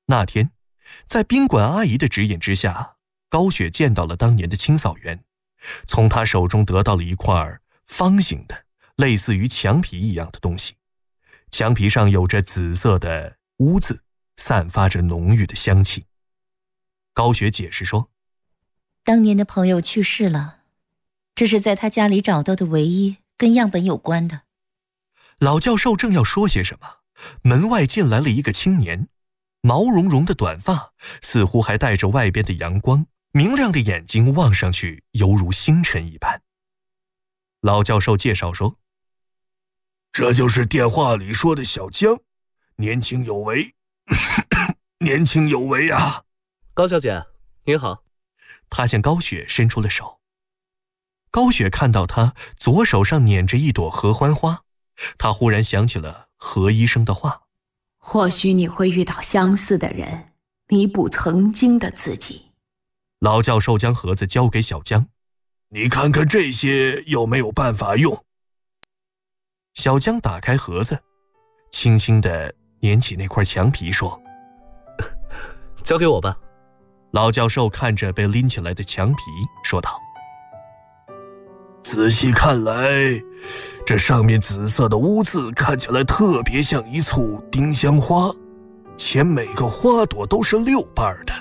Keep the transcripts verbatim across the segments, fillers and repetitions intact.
那天，在宾馆阿姨的指引之下，高雪见到了当年的清扫员，从他手中得到了一块方形的类似于墙皮一样的东西，墙皮上有着紫色的污渍，散发着浓郁的香气。高雪解释说， 当年的朋友去世了，这是在他家里找到的唯一跟样本有关的。 老教授正要说些什么，门外进来了一个青年，毛茸茸的短发，似乎还带着外边的阳光，明亮的眼睛望上去犹如星辰一般。老教授介绍说， 这就是电话里说的小江，年轻有为年轻有为啊。 高小姐您好。 他向高雪伸出了手。高雪看到他左手上捻着一朵合欢花，他忽然想起了何医生的话， 或许你会遇到相似的人，弥补曾经的自己。 老教授将盒子交给小江， 你看看这些有没有办法用？ 小江打开盒子，轻轻地捻起那块墙皮说， 交给我吧。 老教授看着被拎起来的墙皮说道， 仔细看来，这上面紫色的污渍看起来特别像一簇丁香花，且每个花朵都是六瓣的。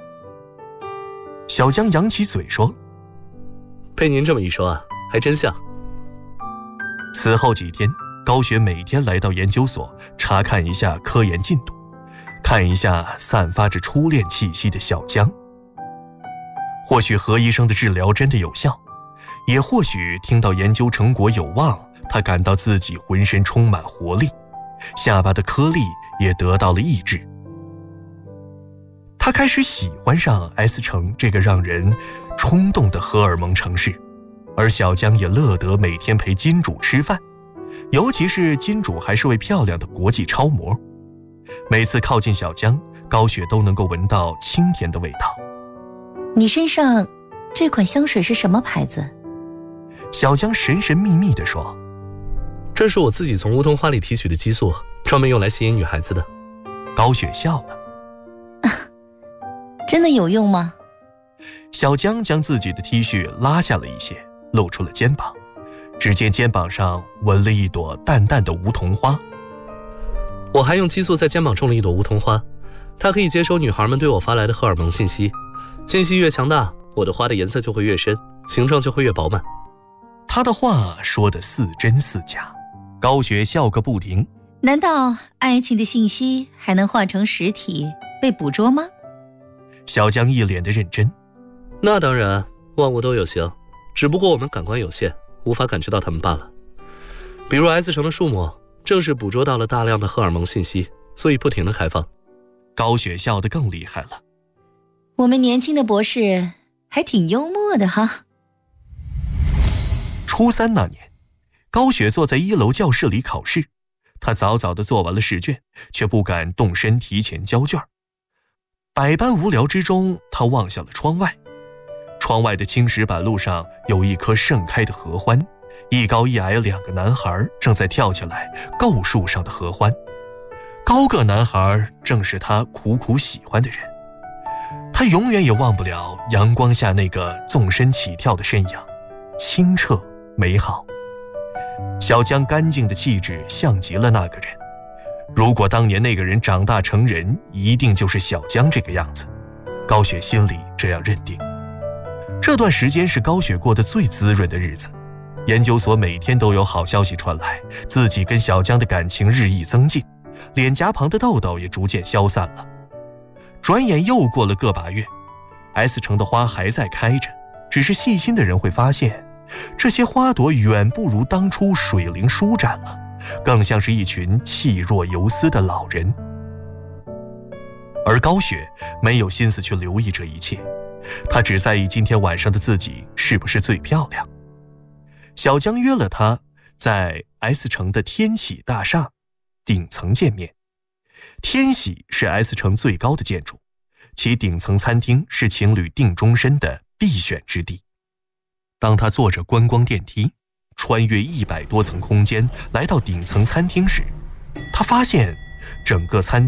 小江扬起嘴说， 被您这么一说啊，还真像。 此后几天，高雪每天来到研究所查看一下科研进度，看一下散发着初恋气息的小江。或许何医生的治疗真的有效，也或许听到研究成果有望，他感到自己浑身充满活力，下巴的颗粒也得到了抑制。他开始喜欢上 S 城这个让人冲动的荷尔蒙城市，而小江也乐得每天陪金主吃饭，尤其是金主还是位漂亮的国际超模。每次靠近小江，高雪都能够闻到清甜的味道。 你身上这款香水是什么牌子？ 小江神神秘秘地说， 这是我自己从梧桐花里提取的激素，专门用来吸引女孩子的。 高雪笑了， 真的有用吗？ 小江将自己的 T 恤拉下了一些，露出了肩膀，只见肩膀上纹了一朵淡淡的梧桐花。 我还用激素在肩膀种了一朵梧桐花，它可以接收女孩们对我发来的荷尔蒙信息，信息越强大，我的花的颜色就会越深，形状就会越饱满。 他的话说得似真似假，高雪笑个不停。 难道爱情的信息还能换成实体被捕捉吗？ 小江一脸的认真。 那当然，万物都有形，只不过我们感官有限，无法感知到它们罢了。比如 S 城的树木正是捕捉到了大量的荷尔蒙信息，所以不停地开放。 高雪笑得更厉害了。 我们年轻的博士还挺幽默的哈。 初三那年，高雪坐在一楼教室里考试，她早早地做完了试卷，却不敢动身提前交卷。百般无聊之中，她望向了窗外。窗外的青石板路上有一棵盛开的合欢，一高一矮两个男孩正在跳起来够树上的合欢。高个男孩正是她苦苦喜欢的人，她永远也忘不了阳光下那个纵身起跳的身影，清澈美好。小江干净的气质像极了那个人，如果当年那个人长大成人，一定就是小江这个样子。高雪心里这样认定。这段时间是高雪过得最滋润的日子，研究所每天都有好消息传来，自己跟小江的感情日益增进，脸颊旁的痘痘也逐渐消散了。转眼又过了个把月， S 城的花还在开着，只是细心的人会发现，这些花朵远不如当初水灵舒展了，更像是一群气若游丝的老人。而高雪没有心思去留意这一切，她只在意今天晚上的自己是不是最漂亮。小江约了她在 S 城的天喜大厦顶层见面。天喜是 S 城最高的建筑，其顶层餐厅是情侣定终身的必选之地。当他坐着观光电梯穿越一百多层空间来到顶层餐厅时，他发现整个餐厅